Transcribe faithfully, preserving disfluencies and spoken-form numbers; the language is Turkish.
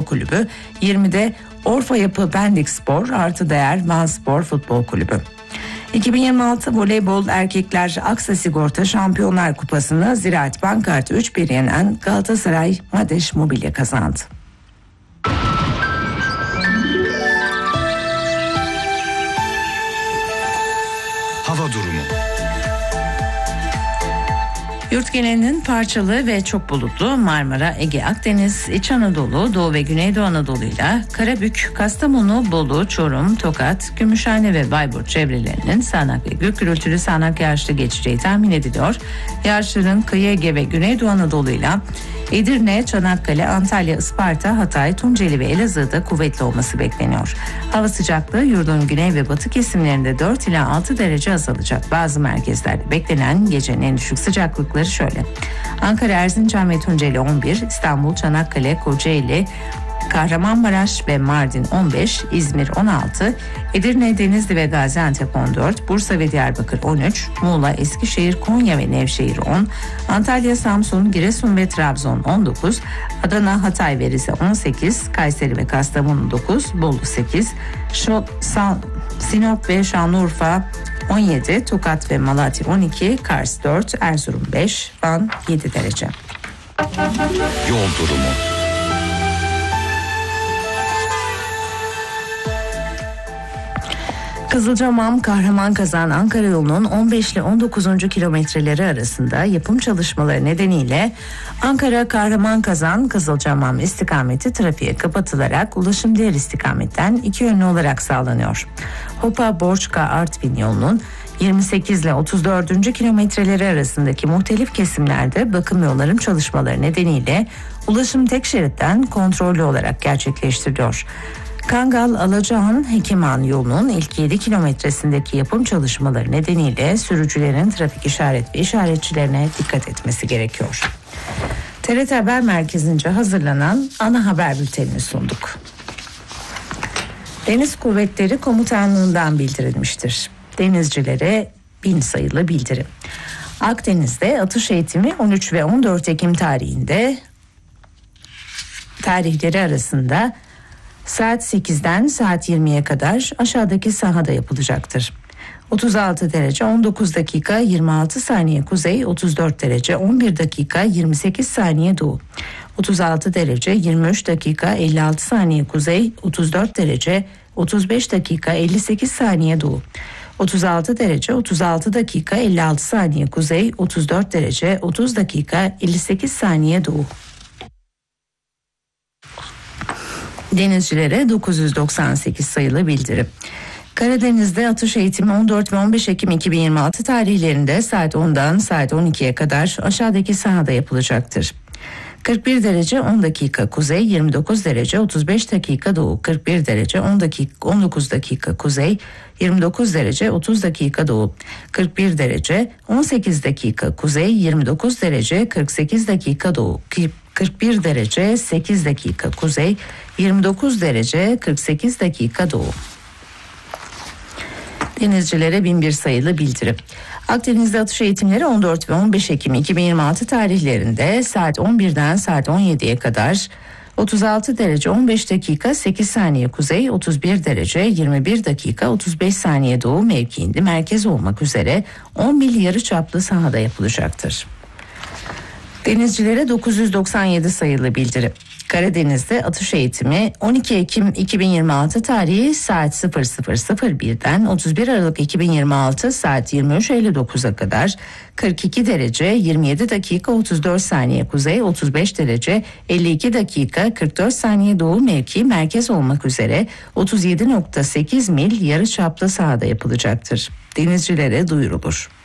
Kulübü, yirmide Orfa Yapı Pendik Spor artı değer Van Spor Futbol Kulübü. iki bin yirmi altı Voleybol Erkekler Aksa Sigorta Şampiyonlar Kupası'nı Ziraat Bankart'ı üç bir yenen Galatasaray Madeş Mobilya kazandı. Hava durumu. Yurt genelinin parçalı ve çok bulutlu, Marmara, Ege, Akdeniz, İç Anadolu, Doğu ve Güneydoğu Anadolu'yla Karabük, Kastamonu, Bolu, Çorum, Tokat, Gümüşhane ve Bayburt çevrelerinin sağanak ve gök gürültülü sağanak yağışlı geçeceği tahmin ediliyor. Yağışların kıyı Ege ve Güneydoğu Anadolu'yla Edirne, Çanakkale, Antalya, Isparta, Hatay, Tunceli ve Elazığ'da kuvvetli olması bekleniyor. Hava sıcaklığı yurdun güney ve batı kesimlerinde dört ila altı derece azalacak. Bazı merkezlerde beklenen gecenin en düşük sıcaklıkları şöyle: Ankara, Erzincan ve Tunceli on bir, İstanbul, Çanakkale, Kocaeli, Kahramanmaraş ve Mardin on beş, İzmir on altı, Edirne, Denizli ve Gaziantep on dört, Bursa ve Diyarbakır on üç, Muğla, Eskişehir, Konya ve Nevşehir on, Antalya, Samsun, Giresun ve Trabzon on dokuz, Adana, Hatay ve Rize on sekiz, Kayseri ve Kastamonu dokuz, Bolu sekiz, Şo- Sa- Sinop ve Şanlıurfa on yedi, Tokat ve Malatya on iki, Kars dört, Erzurum beş, Van yedi derece. Yol durumu. Kızılcahamam Kahraman-Kazan Ankara yolunun on beş ile on dokuzuncu kilometreleri arasında yapım çalışmaları nedeniyle Ankara Kahraman-Kazan Kızılcahamam istikameti trafiğe kapatılarak ulaşım diğer istikametten iki yönlü olarak sağlanıyor. Hopa Borçka Artvin yolunun yirmi sekiz ile otuz dördüncü kilometreleri arasındaki muhtelif kesimlerde bakım ve onarım çalışmaları nedeniyle ulaşım tek şeritten kontrollü olarak gerçekleştiriliyor. Kangal Alacahan Hekiman yolunun ilk yedi kilometresindeki yapım çalışmaları nedeniyle sürücülerin trafik işaret ve işaretçilerine dikkat etmesi gerekiyor. T R T Haber Merkezi'nce hazırlanan ana haber bültenini sunduk. Deniz Kuvvetleri Komutanlığı'ndan bildirilmiştir. Denizcilere bin sayılı bildirim. Akdeniz'de atış eğitimi on üç ve on dört Ekim tarihinde tarihleri arasında saat sekizden saat yirmiye kadar aşağıdaki sahada yapılacaktır. otuz altı derece on dokuz dakika yirmi altı saniye kuzey, otuz dört derece on bir dakika yirmi sekiz saniye doğu. otuz altı derece yirmi üç dakika elli altı saniye kuzey, otuz dört derece otuz beş dakika elli sekiz saniye doğu. otuz altı derece otuz altı dakika elli altı saniye kuzey, otuz dört derece otuz dakika elli sekiz saniye doğu. Denizcilere dokuz yüz doksan sekiz sayılı bildirim. Karadeniz'de atış eğitimi on dört ve on beş Ekim iki bin yirmi altı tarihlerinde saat ondan saat on ikiye kadar aşağıdaki sahada yapılacaktır. kırk bir derece on dakika kuzey, yirmi dokuz derece otuz beş dakika doğu, kırk bir derece on dakika on dokuz dakika kuzey, yirmi dokuz derece otuz dakika doğu, kırk bir derece on sekiz dakika kuzey, yirmi dokuz derece kırk sekiz dakika doğu, kırk bir derece sekiz dakika kuzey, yirmi dokuz derece kırk sekiz dakika doğu. Denizcilere bin bir sayılı bildirim. Akdeniz'de atış eğitimleri on dört ve on beş Ekim iki bin yirmi altı tarihlerinde saat on birden saat on yediye kadar otuz altı derece on beş dakika sekiz saniye kuzey, otuz bir derece yirmi bir dakika otuz beş saniye doğu mevkiinde merkez olmak üzere on mil yarıçaplı sahada yapılacaktır. Denizcilere dokuz yüz doksan yedi sayılı bildirim. Karadeniz'de atış eğitimi on iki Ekim iki bin yirmi altı tarihi saat sıfır sıfır sıfır birden otuz bir Aralık iki bin yirmi altı saat yirmi üç elli dokuza kadar kırk iki derece yirmi yedi dakika otuz dört saniye kuzey, otuz beş derece elli iki dakika kırk dört saniye doğu mevki merkez olmak üzere otuz yedi virgül sekiz mil yarıçaplı sahada yapılacaktır. Denizcilere duyurulur.